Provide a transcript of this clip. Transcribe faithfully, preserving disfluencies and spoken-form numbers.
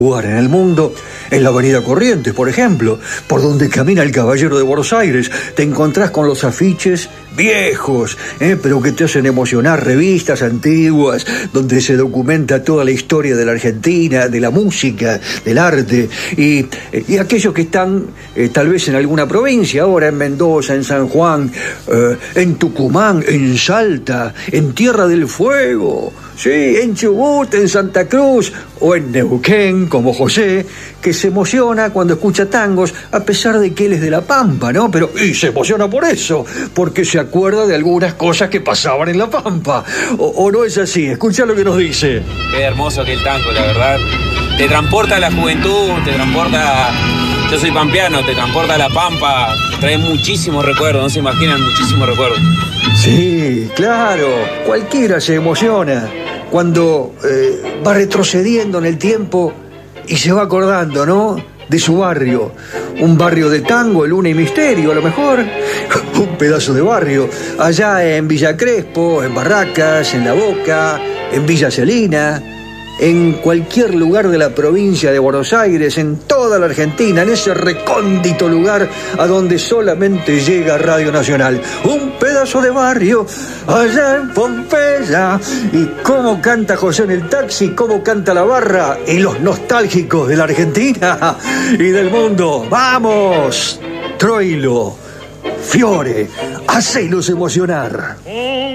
lugar en el mundo, en la avenida Corrientes, por ejemplo, por donde camina el caballero de Buenos Aires, te encontrás con los afiches viejos, ¿eh? pero que te hacen emocionar, revistas antiguas, donde se documenta toda la historia de la Argentina, de la música, del arte, y, y aquellos que están eh, tal vez en alguna provincia, ahora en Mendoza, en San Juan, eh, en Tucumán, en Salta, en Tierra del Fuego, sí, en Chubut, en Santa Cruz o en Neuquén, como José, que se emociona cuando escucha tangos, a pesar de que él es de La Pampa, ¿no? Pero, y se emociona por eso, porque se acuerda de algunas cosas que pasaban en La Pampa. ¿O, o no es así? Escucha lo que nos dice. Qué hermoso que el tango, la verdad. Te transporta a la juventud, te transporta... Yo soy pampeano, te transporta a La Pampa, trae muchísimos recuerdos, no se imaginan, muchísimos recuerdos. Sí, claro, cualquiera se emociona cuando eh, va retrocediendo en el tiempo y se va acordando, ¿no?, de su barrio. Un barrio de tango, Luna y Misterio, a lo mejor. Un pedazo de barrio. Allá en Villa Crespo, en Barracas, en La Boca, en Villa Celina, en cualquier lugar de la provincia de Buenos Aires, en toda la Argentina, en ese recóndito lugar a donde solamente llega Radio Nacional. Un pedazo de barrio allá en Pompeya. Y cómo canta José en el taxi, cómo canta la barra y los nostálgicos de la Argentina y del mundo. ¡Vamos! Troilo, Fiore, hacelos emocionar.